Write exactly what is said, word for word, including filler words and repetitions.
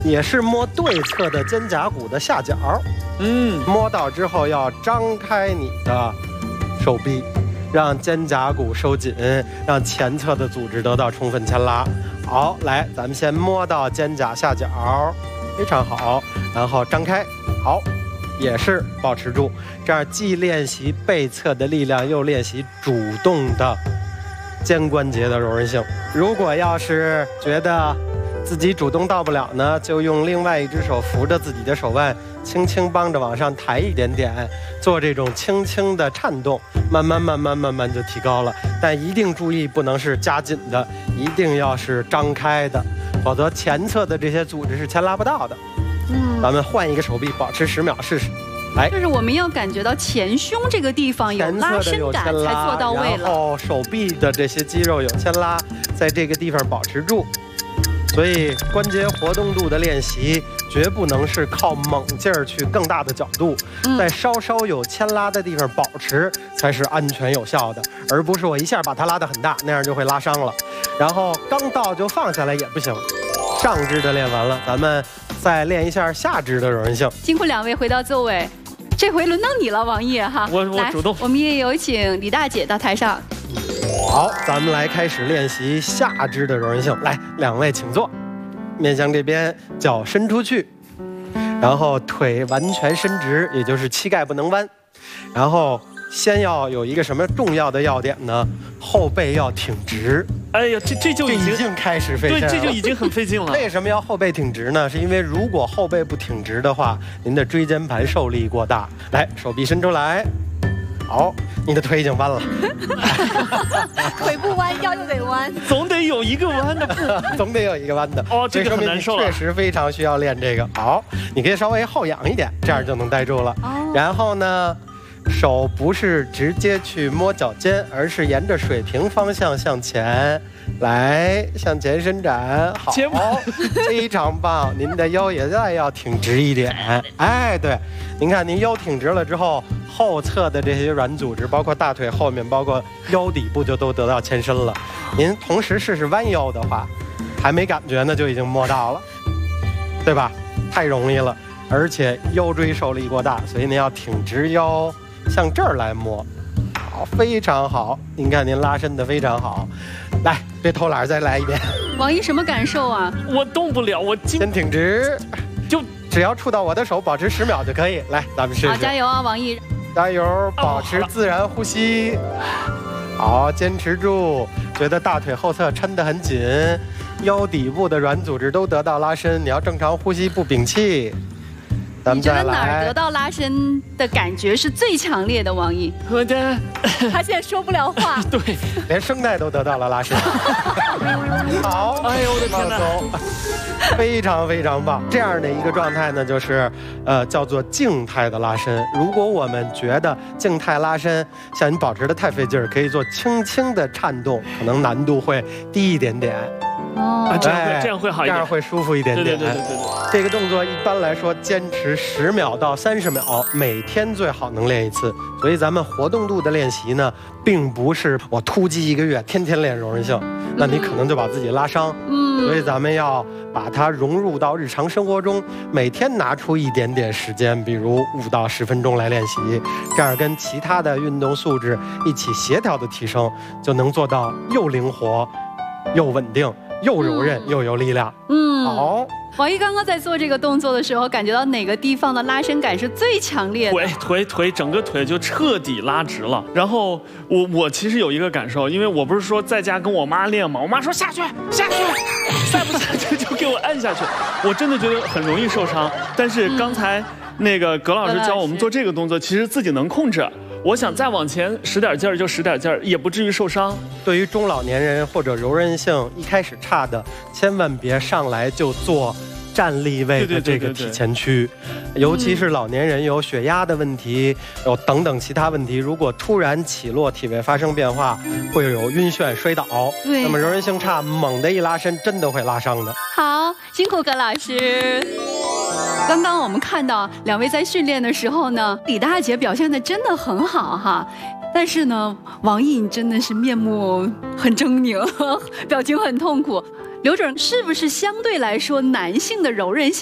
也是摸对侧的肩胛骨的下角。嗯，摸到之后要张开你的手臂，让肩胛骨收紧，让前侧的组织得到充分牵拉。好，来，咱们先摸到肩胛下角，非常好，然后张开，好。也是保持住，这样既练习背侧的力量，又练习主动的肩关节的柔韧性。如果要是觉得自己主动到不了呢，就用另外一只手扶着自己的手腕，轻轻帮着往上抬一点点，做这种轻轻的颤动，慢慢慢慢慢慢就提高了。但一定注意，不能是夹紧的，一定要是张开的，否则前侧的这些组织是牵拉不到的。嗯，咱们换一个手臂，保持十秒试试。来， 就是我们要感觉到前胸这个地方有拉伸感才做到位了。 然后手臂的这些肌肉有牵拉，在这个地方保持住。所以关节活动度的练习绝不能是靠猛劲儿去更大的角度，在稍稍有牵拉的地方保持才是安全有效的，而不是我一下把它拉得很大，那样就会拉伤了。然后刚到就放下来也不行。上肢的练完了，咱们再练一下下肢的柔韧性。 辛苦两位回到座位，这回轮到你了，王毅哈。 我我主动。 我们也有请李大姐到台上。 好，咱们来开始练习下肢的柔韧性。来，两位请坐，面向这边，脚伸出去，然后腿完全伸直，也就是膝盖不能弯。然后先要有一个什么重要的要点呢？后背要挺直。 哎呀，这这就已经已经开始费劲了。 对，这就已经很费劲了。 为什么要后背挺直呢？是因为如果后背不挺直的话，您的椎间盘受力过大。来，手臂伸出来。好，你的腿已经弯了。 腿不弯，腰就得弯。 总得有一个弯的步， 总得有一个弯的。 哦，这个很难受了。 确实非常需要练这个。好，你可以稍微后仰一点，这样就能带住了。哦。然后呢？手不是直接去摸脚尖，而是沿着水平方向向前，来向前伸展。好，非常棒。您的腰也再要挺直一点。哎，对，您看您腰挺直了之后，后侧的这些软组织，包括大腿后面，包括腰底部就都得到牵伸了。您同时试试弯腰的话，还没感觉呢，就已经摸到了，对吧？太容易了，而且腰椎受力过大，所以您要挺直腰。向这儿来摸，好，非常好。您看您拉伸的非常好，来，别偷懒，再来一遍。 王毅什么感受啊？ 我动不了，我先挺直， 就只要触到我的手，保持十秒就可以。来，咱们试试。 好，加油啊，王毅！ 加油，保持自然呼吸。好，坚持住。觉得大腿后侧抻得很紧，腰底部的软组织都得到拉伸，你要正常呼吸，不屏气。 你觉得哪儿得到拉伸的感觉是最强烈的？王毅， 我的， 他现在说不了话， 对， 连声带都得到了拉伸。好， 哎呦我的天哪， 非常非常棒。这样的一个状态呢，就是呃叫做静态的拉伸。如果我们觉得静态拉伸像你保持的太费劲儿，可以做轻轻的颤动，可能难度会低一点点。 哦， 这样会这样会好一点， 这样会舒服一点点。 对对对对对对。 这个动作一般来说坚持十秒到三十秒，每天最好能练一次。所以咱们活动度的练习呢，并不是我突击一个月天天练柔韧性，那你可能就把自己拉伤。嗯。所以咱们要把它融入到日常生活中，每天拿出一点点时间，比如五到十分钟来练习，这样跟其他的运动素质一起协调的提升，就能做到又灵活，又稳定。又柔韧、嗯、又有力量。嗯，好。 王毅刚刚在做这个动作的时候，感觉到哪个地方的拉伸感是最强烈的？ 腿腿腿，整个腿就彻底拉直了。然后我我其实有一个感受，因为我不是说在家跟我妈练嘛，我妈说下去下去，再不下去就给我按下去。我真的觉得很容易受伤。但是刚才那个葛老师教我们做这个动作，其实自己能控制。我想再往前使点劲儿就使点劲儿，也不至于受伤。 对于中老年人或者柔韧性一开始差的，千万别上来就做站立位的这个体前屈，尤其是老年人有血压的问题，有等等其他问题，如果突然起落体位发生变化，会有晕眩摔倒。对，那么柔韧性差，猛的一拉伸，真的会拉伤的。 好，辛苦葛老师。刚刚我们看到两位在训练的时候呢，李大姐表现的真的很好哈，但是呢，王毅真的是面目很狰狞，表情很痛苦。 刘准是不是相对来说男性的柔韧性